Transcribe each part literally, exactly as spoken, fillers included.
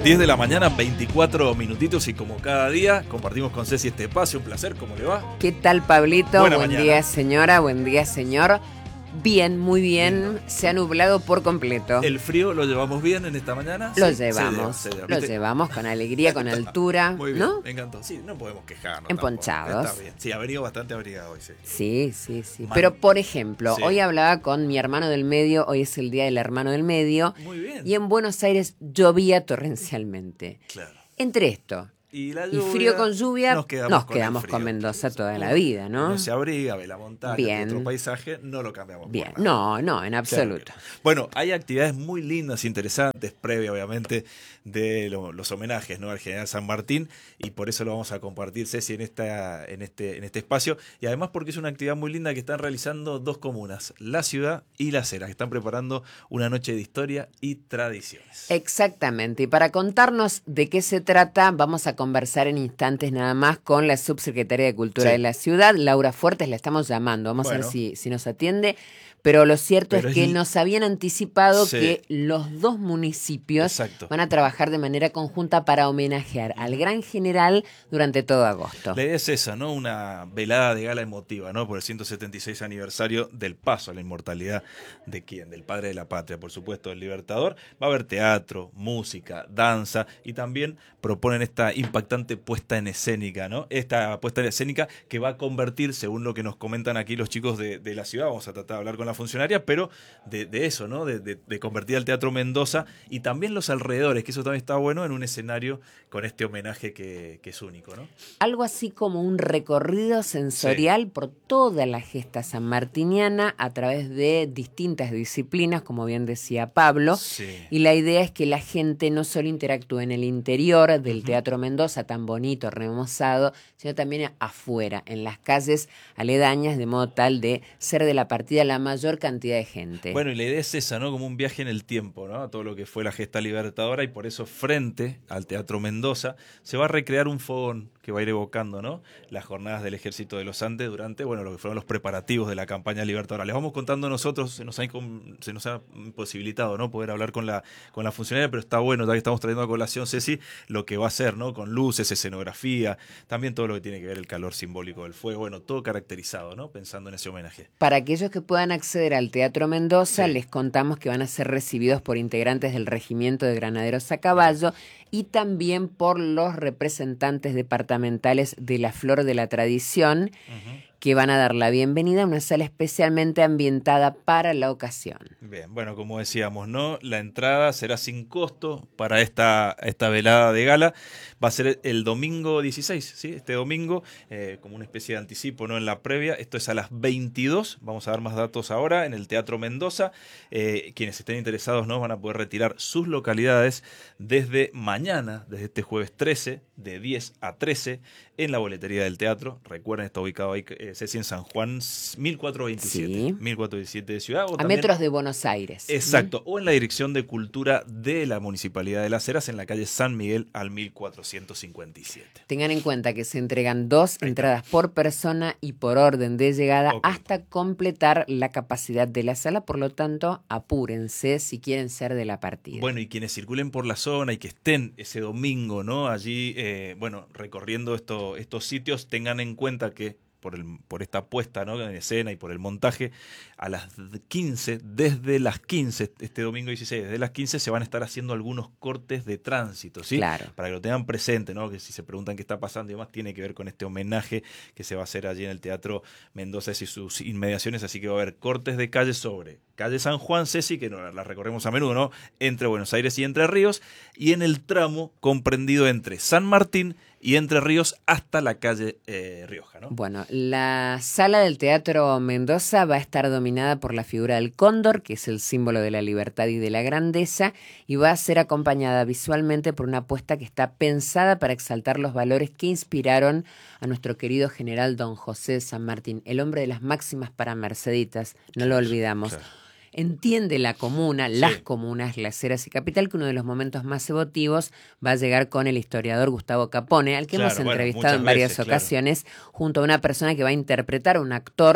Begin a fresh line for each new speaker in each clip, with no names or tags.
diez de la mañana, veinticuatro minutitos y como cada día compartimos con Ceci este espacio. Un placer, ¿cómo le va?
¿Qué tal, Pablito?
Buena
Buen
mañana.
día, señora. Buen día, señor. Bien, muy bien.
Lindo.
Se ha nublado por completo.
¿El frío lo llevamos bien en esta mañana?
Lo
Sí,
llevamos,
se lleva, se lleva,
lo
¿viste?
llevamos con alegría, con altura,
Muy bien,
¿no?
me encantó. Sí, no podemos quejarnos.
Emponchados.
tampoco. Está bien. Sí, ha venido bastante abrigado hoy, sí.
Sí, sí, sí.
Man.
Pero, por ejemplo,
Sí.
hoy hablaba con mi hermano del medio, hoy es el Día del Hermano del Medio,
Muy bien.
y en Buenos Aires llovía torrencialmente.
Claro.
Entre esto
Y, la
y
lluvia,
frío con lluvia,
nos quedamos,
nos
con,
quedamos
el
con
frío.
Mendoza toda
Uno-
la vida, ¿no?
Uno se abriga, ve la montaña,
Bien.
otro paisaje, no lo cambiamos.
Bien,
por nada.
no, no, en
Claro
absoluto.
que no. Bueno, hay actividades muy lindas, interesantes, previa obviamente de lo- los homenajes, ¿no?, al general San Martín, y por eso lo vamos a compartir, Ceci, en esta, en este, en este espacio, y además porque es una actividad muy linda que están realizando dos comunas, La Ciudad y Las Heras, que están preparando una noche de historia y tradiciones.
Exactamente, y para contarnos de qué se trata, vamos a conversar en instantes nada más con la subsecretaria de Cultura
Sí.
de la ciudad, Laura Fuertes, la estamos llamando, vamos a
Bueno.
ver si, si nos atiende, pero lo cierto
Pero
es que
es-
nos habían anticipado
Sí.
que los dos municipios
Exacto.
van a trabajar de manera conjunta para homenajear al gran general durante todo agosto.
La idea es esa, ¿no? Una velada de gala emotiva, ¿no? Por el ciento setenta y seis aniversario del paso a la inmortalidad de quién, del padre de la patria, por supuesto, del Libertador. Va a haber teatro, música, danza y también proponen esta impactante puesta en escénica, ¿no? Esta puesta en escénica que va a convertir, según lo que nos comentan aquí los chicos de, de la ciudad, vamos a tratar de hablar con la funcionaria, pero de, de eso, ¿no? De, de, de convertir al Teatro Mendoza y también los alrededores, que eso también está bueno, en un escenario con este homenaje que, que es único, ¿no?
Algo así como un recorrido sensorial por toda la gesta sanmartiniana a través de distintas disciplinas, como bien decía Pablo.
Sí.
Y la idea es que la gente no solo interactúe en el interior del
Ujú.
Teatro Mendoza, tan bonito, remozado, sino también afuera, en las calles aledañas, de modo tal de ser de la partida la mayor cantidad de gente.
Bueno, y la idea es esa, ¿no? Como un viaje en el tiempo, ¿no? A todo lo que fue la gesta libertadora, y por eso frente al Teatro Mendoza se va a recrear un fogón que va a ir evocando, ¿no?, las jornadas del Ejército de los Andes durante, bueno, lo que fueron los preparativos de la campaña libertadora. Les vamos contando nosotros, se nos ha, incom- se nos ha imposibilitado, ¿no?, poder hablar con la, con la funcionaria, pero está bueno, ya que estamos trayendo a colación, Ceci, lo que va a ser, ¿no?, con luces, escenografía, también todo lo que tiene que ver el calor simbólico del fuego, bueno, todo caracterizado, ¿no?, pensando en ese homenaje.
Para aquellos que puedan acceder al Teatro Mendoza,
Sí.
les contamos que van a ser recibidos por integrantes del Regimiento de Granaderos a Caballo y también por los representantes departamentales de la Flor de la Tradición,
Ujú.
que van a dar la bienvenida a una sala especialmente ambientada para la ocasión.
Bien, bueno, como decíamos, ¿no?, la entrada será sin costo para esta, esta velada de gala. Va a ser el domingo dieciséis, ¿sí? Este domingo, eh, como una especie de anticipo, ¿no?, en la previa. Esto es a las veintidós. Vamos a dar más datos ahora en el Teatro Mendoza. Eh, quienes estén interesados, ¿no?, van a poder retirar sus localidades desde mañana, desde este jueves trece, de diez a trece, en la boletería del teatro. Recuerden, está ubicado ahí, eh, Ceci, en San Juan, mil cuatrocientos veintisiete.
Sí.
mil cuatrocientos veintisiete de Ciudad. O
A
también-
metros de Buenos Aires.
Exacto, o en la Dirección de Cultura de la Municipalidad de Las Heras, en la calle San Miguel al mil cuatrocientos cincuenta y siete.
Tengan en cuenta que se entregan dos
Ahí está.
entradas por persona y por orden de llegada
Ok.
hasta completar la capacidad de la sala, por lo tanto, apúrense si quieren ser de la partida.
Bueno, y quienes circulen por la zona y que estén ese domingo, ¿no?, allí, eh, bueno, recorriendo esto, estos sitios, tengan en cuenta que por, el, por esta puesta, ¿no?, en escena y por el montaje, a las quince, desde las quince, este domingo dieciséis, desde las quince se van a estar haciendo algunos cortes de tránsito, ¿sí?
Claro.
Para que lo tengan presente, ¿no?, que si se preguntan qué está pasando y demás, tiene que ver con este homenaje que se va a hacer allí en el Teatro Mendoza y sus inmediaciones, así que va a haber cortes de calle sobre calle San Juan, Ceci, que no la recorremos a menudo, ¿no?, entre Buenos Aires y Entre Ríos, y en el tramo comprendido entre San Martín y Entre Ríos hasta la calle eh, Rioja, ¿no?
Bueno, la sala del Teatro Mendoza va a estar dominada por la figura del cóndor, que es el símbolo de la libertad y de la grandeza, y va a ser acompañada visualmente por una puesta que está pensada para exaltar los valores que inspiraron a nuestro querido general don José San Martín, el hombre de las máximas para Merceditas, no lo olvidamos.
Claro.
Entiende la comuna,
Sí.
las comunas, Las Heras y Capital, que uno de los momentos más emotivos va a llegar con el historiador Gustavo Capone, al que
Claro,
hemos
bueno,
entrevistado
muchas
en varias
veces, claro.
ocasiones, junto a una persona que va a interpretar a un actor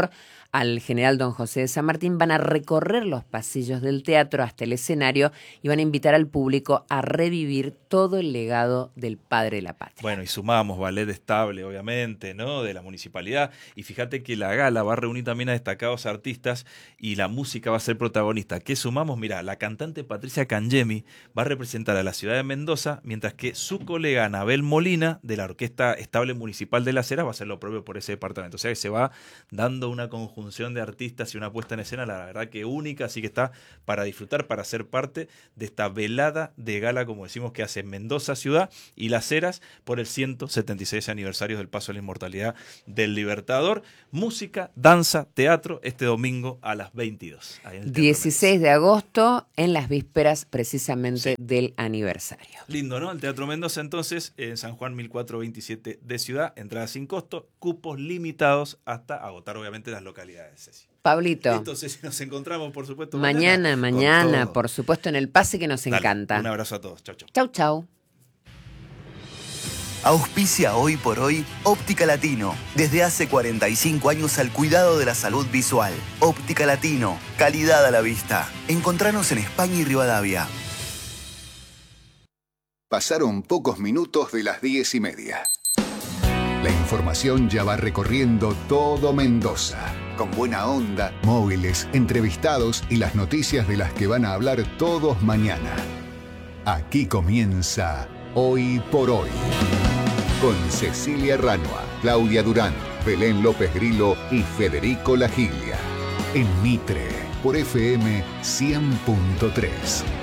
al general Don José de San Martín, van a recorrer los pasillos del teatro hasta el escenario y van a invitar al público a revivir todo el legado del padre de la patria.
Bueno, y sumamos ballet estable, obviamente, ¿no? De la municipalidad. Y fíjate que la gala va a reunir también a destacados artistas y la música va a ser protagonista. ¿Qué sumamos? Mira, la cantante Patricia Cangemi va a representar a la ciudad de Mendoza, mientras que su colega Anabel Molina, de la Orquesta Estable Municipal de Las Heras, va a hacer lo propio por ese departamento. O sea que se va dando una conjunción de artistas y una puesta en escena, la verdad que única, así que está para disfrutar, para ser parte de esta velada de gala, como decimos, que hace Mendoza ciudad y Las Heras por el ciento setenta y seis aniversario del paso a la inmortalidad del Libertador. Música, danza, teatro, este domingo a las veintidós. Ahí en el
dieciséis de agosto, en las vísperas precisamente sí. del aniversario.
Lindo, ¿no? El Teatro Mendoza, entonces, en San Juan mil cuatrocientos veintisiete de Ciudad, entrada sin costo, cupos limitados hasta agotar, obviamente, las localidades, Ceci.
Pablito.
Entonces nos encontramos, por supuesto,
mañana. Mañana, mañana por supuesto, en el pase que nos Dale, encanta.
Un abrazo a todos. Chau, chau.
Chau, chau.
Auspicia hoy por hoy Óptica Latino. Desde hace cuarenta y cinco años al cuidado de la salud visual. Óptica Latino. Calidad a la vista. Encontranos en España y Rivadavia.
Pasaron pocos minutos de las diez y media. La información ya va recorriendo todo Mendoza. Con buena onda, móviles, entrevistados y las noticias de las que van a hablar todos mañana. Aquí comienza Hoy por Hoy. Con Cecilia Ranua, Claudia Durán, Belén López Grillo y Federico Lagilia. En Mitre, por F M cien punto tres.